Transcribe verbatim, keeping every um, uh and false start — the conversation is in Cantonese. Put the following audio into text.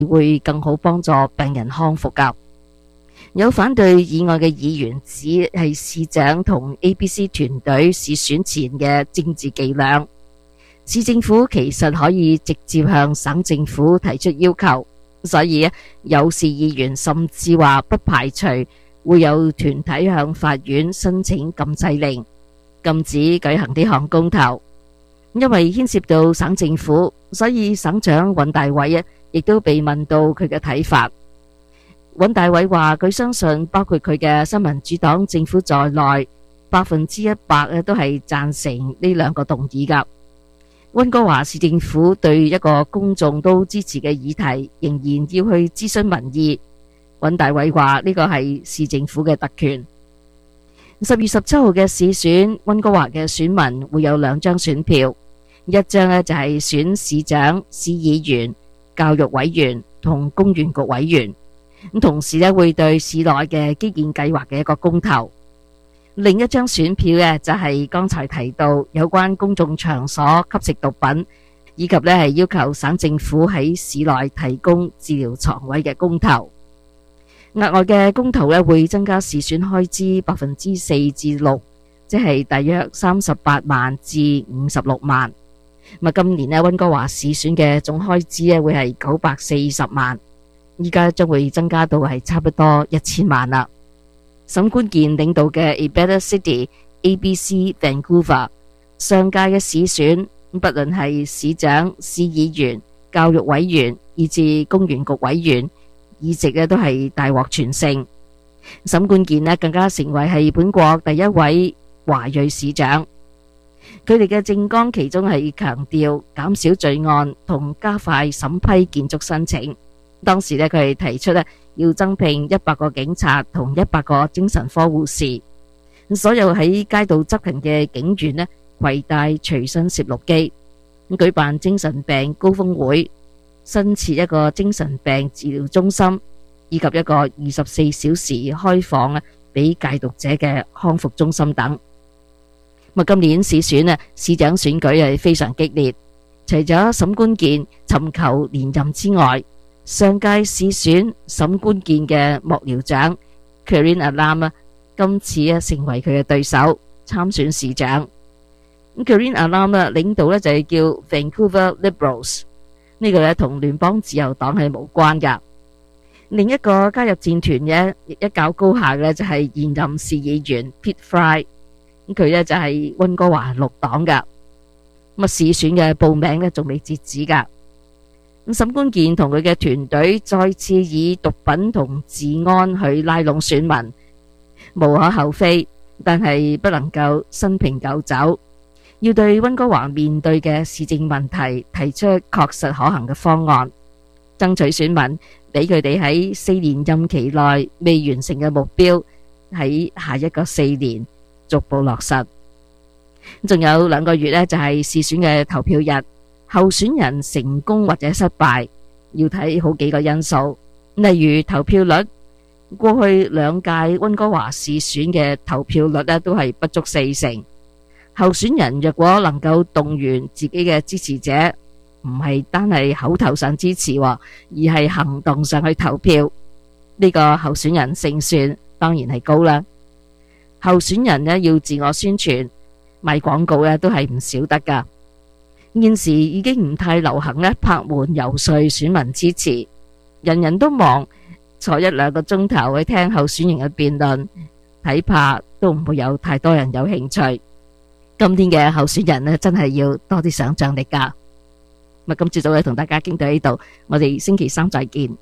會更好幫助病人康復㗎。有反對以外嘅議員指係市長同 A B C 團隊試選前嘅政治伎倆。市政府其實可以直接向省政府提出要求，所以有市議員甚至話不排除會有團體向法院申請禁制令，禁止舉行呢項公投。因為牽涉到省政府，所以省長尹大偉啊，亦都被問到佢嘅睇法。尹大偉話佢相信包括佢嘅新民主黨政府在內，百分之一百咧都係贊成呢兩個動議噶。溫哥華市政府對一個公眾都支持嘅議題，仍然要去諮詢民意。尹大偉話呢個係市政府嘅特權。十月十七號嘅市選，溫哥華嘅選民會有兩張選票，一張呢就係選市長、市議員、教育委員同公園局委員。咁同時咧會對市內嘅基建計劃嘅一個公投。另一張選票呢，就係剛才提到有關公眾場所吸食毒品，以及呢係要求省政府喺市內提供治療床位嘅公投。額外嘅公投呢，會增加市選開支百分之四至六，即係大約三十八萬至五十六萬。咁今年呢，溫哥華市選嘅總開支呢，會係九百四十萬。依家將會增加到係差不多一千萬啦。沈冠健領導嘅 A Better City A B C Vancouver 上屆嘅市選，不論係市長、市議員、教育委員以至公園局委員，議席咧都係大獲全勝。沈冠健咧更加成為係本國第一位華裔市長。佢哋嘅政綱其中係強調減少罪案同加快審批建築申請。當時咧，佢哋提出咧要增聘一百個警察同一百個精神科護士。所有喺街道執勤嘅警員咧，攜帶隨身攝錄機，舉辦精神病高峰會，新設一個精神病治療中心，以及一個二十四小時開放啊俾戒毒者嘅康復中心等。咁今年市選啊，市長選舉係非常激烈，除咗沈冠健尋求連任之外，上屆市選沈冠健嘅幕僚長 Karine Alam 啊，今次啊成為佢嘅對手參選市長。咁 Karine Alam 啊領導咧就係叫 Vancouver Liberals， 呢個咧同聯邦自由黨係無關噶。另一個加入戰團嘅一較高下嘅就係現任市議員 Pete Fry， 咁佢咧就係溫哥華綠黨噶。咁啊市選嘅報名咧仲未截止噶。咁沈冠健同佢嘅團隊再次以毒品同治安去拉攏選民，無可厚非，但係不能夠新瓶舊酒，要對溫哥華面對嘅市政問題提出確實可行嘅方案，爭取選民俾佢哋喺四年任期內未完成嘅目標喺下一個四年逐步落實。仲有兩個月呢，就係市選嘅投票日。候選人成功或者失敗，要睇好幾個因素，例如投票率。過去兩屆溫哥華市選嘅投票率呢都係不足四成。候選人若果能夠動員自己嘅支持者，唔係單係口頭上支持，而係行動上去投票，呢個候選人勝算當然係高啦。候選人呢要自我宣傳，賣廣告呢都係唔少得噶。現時已經唔太流行咧拍門遊說選民支持，人人都忙坐一兩個鐘頭去聽候選人嘅辯論，睇怕都唔會有太多人有興趣。今天嘅候選人咧真係要多啲想象力噶。咁今朝早咧同大家傾到呢度，我哋星期三再見。